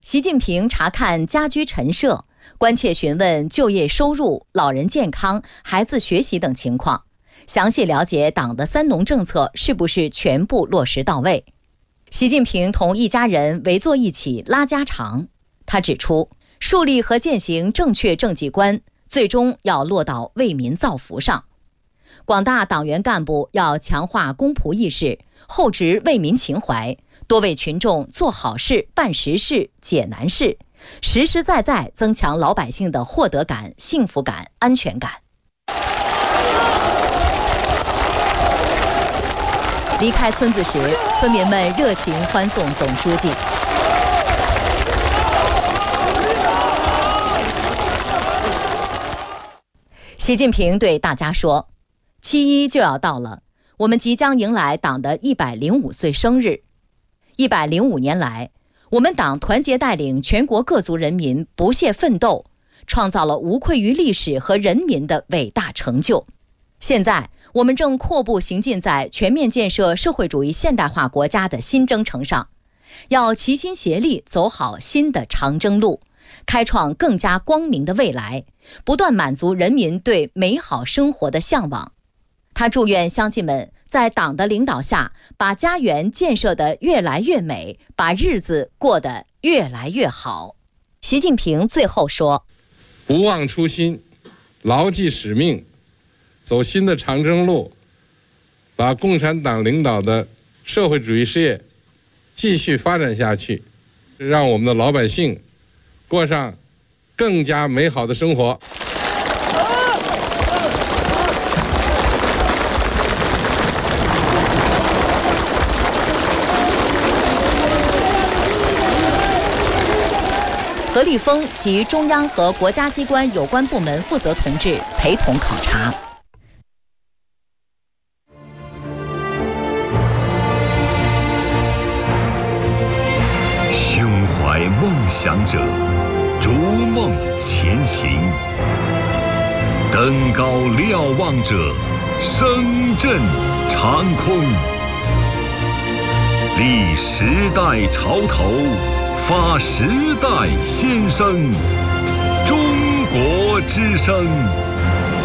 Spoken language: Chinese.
习近平查看家居陈设，关切询问就业收入、老人健康、孩子学习等情况，详细了解党的3农政策是不是全部落实到位。习近平同一家人围坐一起拉家常，他指出，树立和践行正确政绩观，最终要落到为民造福上。广大党员干部要强化公仆意识，厚植为民情怀，多为群众做好事、办实事、解难事，实实在在增强老百姓的获得感、幸福感、安全感。离开村子时，村民们热情欢送总书记。习近平对大家说，7·1就要到了，我们即将迎来党的105岁生日。105年来，我们党团结带领全国各族人民不懈奋斗，创造了无愧于历史和人民的伟大成就。现在，我们正阔步行进在全面建设社会主义现代化国家的新征程上，要齐心协力走好新的长征路，开创更加光明的未来，不断满足人民对美好生活的向往。他祝愿乡亲们在党的领导下，把家园建设得越来越美，把日子过得越来越好。习近平最后说， 不忘初心，牢记使命，走新的长征路，把共产党领导的社会主义事业继续发展下去，让我们的老百姓过上更加美好的生活。 何立峰及中央和国家机关有关部门负责同志陪同考察。 胸怀梦想者，逐梦前行；登高瞭望者，声震长空。立时代潮头，发时代先声，中国之声。